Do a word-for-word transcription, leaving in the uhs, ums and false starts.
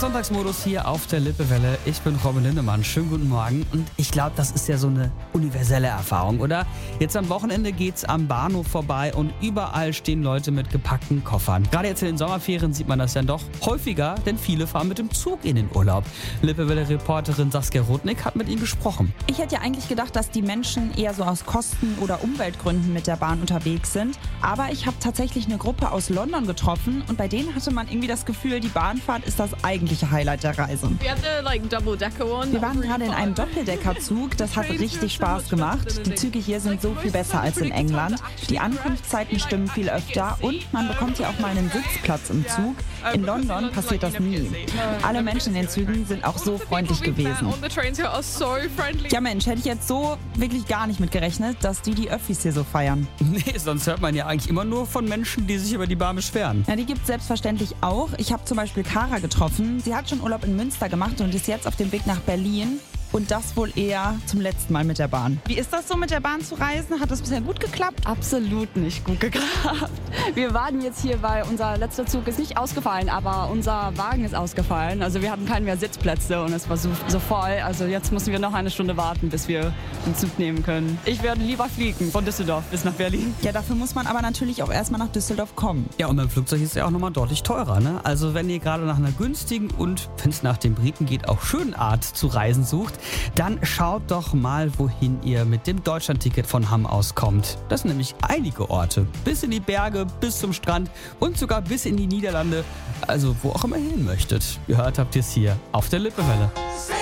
Sonntagsmodus hier auf der Lippewelle. Ich bin Robin Lindemann. Schönen guten Morgen. Und ich glaube, das ist ja so eine universelle Erfahrung, oder? Jetzt am Wochenende geht's am Bahnhof vorbei und überall stehen Leute mit gepackten Koffern. Gerade jetzt in den Sommerferien sieht man das ja doch häufiger, denn viele fahren mit dem Zug in den Urlaub. Lippewelle-Reporterin Saskia Rudnick hat mit ihnen gesprochen. Ich hätte ja eigentlich gedacht, dass die Menschen eher so aus Kosten- oder Umweltgründen mit der Bahn unterwegs sind. Aber ich habe tatsächlich eine Gruppe aus London getroffen und bei denen hatte man irgendwie das Gefühl, die Bahnfahrt ist das eigentliche Highlight der Reise. Wir waren gerade in einem Doppeldeckerzug, das hat richtig Spaß gemacht. Die Züge hier sind so viel besser als in England. Die Ankunftszeiten stimmen viel öfter und man bekommt hier auch mal einen Sitzplatz im Zug. In London passiert das nie. Alle Menschen in den Zügen sind auch so freundlich gewesen. Ja Mensch, hätte ich jetzt so wirklich gar nicht mit gerechnet, dass die die Öffis hier so feiern. Nee, sonst hört man ja eigentlich immer nur von Menschen, die sich über die Bahn beschweren. Ja, die gibt es selbstverständlich auch. Ich habe zum Beispiel Kara getroffen. Sie hat schon Urlaub in Münster gemacht und ist jetzt auf dem Weg nach Berlin. Und das wohl eher zum letzten Mal mit der Bahn. Wie ist das so, mit der Bahn zu reisen? Hat das bisher gut geklappt? Absolut nicht gut geklappt. Wir warten jetzt hier, weil unser letzter Zug ist nicht ausgefallen, aber unser Wagen ist ausgefallen. Also wir hatten keine mehr Sitzplätze und es war so, so voll. Also jetzt müssen wir noch eine Stunde warten, bis wir den Zug nehmen können. Ich werde lieber fliegen von Düsseldorf bis nach Berlin. Ja, dafür muss man aber natürlich auch erstmal nach Düsseldorf kommen. Ja, und beim Flugzeug ist es ja auch nochmal deutlich teurer, ne? Also wenn ihr gerade nach einer günstigen und, wenn es nach den Briten geht, auch schönen Art zu reisen sucht, dann schaut doch mal, wohin ihr mit dem Deutschlandticket von Hamm aus kommt. Das sind nämlich einige Orte. Bis in die Berge, bis zum Strand und sogar bis in die Niederlande. Also wo auch immer ihr hin möchtet. Gehört habt ihr es hier auf der Lippewelle.